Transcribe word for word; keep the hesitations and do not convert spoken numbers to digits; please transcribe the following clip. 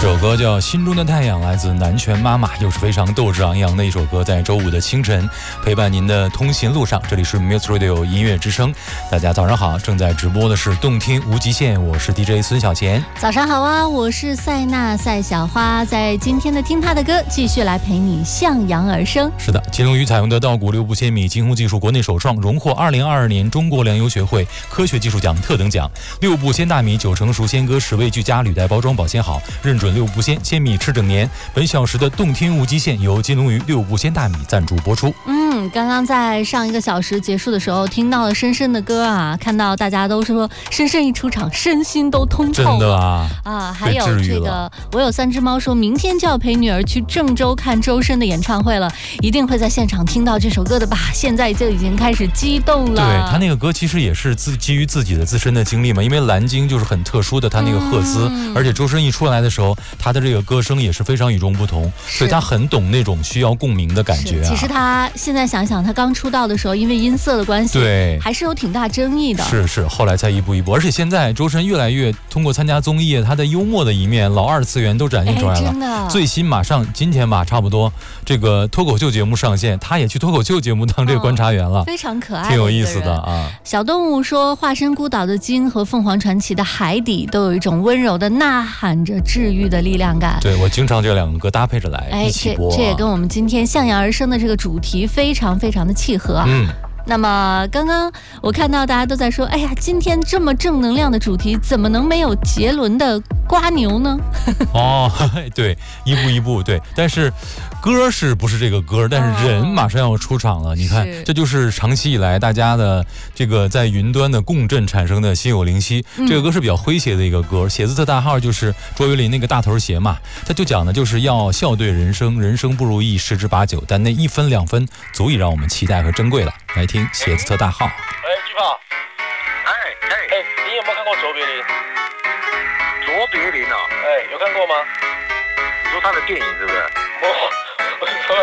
首歌叫《心中的太阳》，来自南拳妈妈，又是非常斗志昂扬的一首歌，在周五的清晨陪伴您的通勤路上。这里是 Music Radio 音乐之声，大家早上好，正在直播的是动听无极限，我是 D J 孙小钱。 早上好啊，我是塞纳赛小花，在今天的听他的歌，继续来陪你向阳而生。 是的，金龙鱼采用的稻谷六步鲜米精烘技术国内首创，荣获二零二二年中国粮油学会科学技术奖特等奖。六步鲜大米，九成熟鲜割，十味俱佳，履带包装保鲜好，认准六步鲜，鲜米吃整年。本小时的动听无极限由金龙鱼六步鲜大米赞助播出。 嗯，刚刚在上一个小时结束的时候，听到了深深的歌啊，看到大家都说深深一出场，身心都通透了。 真的啊啊！还有这个，我有三只猫说，明天就要陪女儿去郑州看周深的演唱会了，一定会在现场听到这首歌的吧？现在就已经开始激动了。 对，他那个歌其实也是自基于自己的自身的经历嘛，因为蓝鲸就是很特殊的，他那个赫兹、嗯，而且周深一出来的时候，他的这个歌声也是非常与众不同，所以他很懂那种需要共鸣的感觉啊。 其实他现在想想，他刚出道的时候，因为音色的关系， 对， 还是有挺大争议的。 是是，后来才一步一步，而且现在周深越来越通过参加综艺，他的幽默的一面、老二次元都展现出来了。 真的， 最新马上今天吧，差不多这个脱口秀节目上线，他也去脱口秀节目当这个观察员了，哦、 非常可爱， 挺有意思的啊。 小动物说，化身孤岛的鲸和凤凰传奇的海底都有一种温柔的呐喊着治愈的力量感。 对，我经常这两个歌搭配着来、哎、一起播、啊、 这, 这也跟我们今天向阳而生的这个主题非常非常的契合啊。 嗯。 那么刚刚我看到大家都在说，哎呀，今天这么正能量的主题，怎么能没有杰伦的瓜牛呢？ 哦，对，一步一步，对，但是歌是不是这个歌？但是人马上要出场了，哦、你看，这就是长期以来大家的这个在云端的共振产生的心有灵犀。嗯、这个歌是比较诙谐的一个歌，写字特大号就是卓别林那个大头鞋嘛，他就讲的就是要笑对人生，人生不如意十之八九，但那一分两分足以让我们期待和珍贵了。来听写字特大号。 哎，巨炮，哎哎哎，你有没有看过卓别林？ 卓别林啊， 哎，有看过吗？ 你说他的电影是不是？ 我我说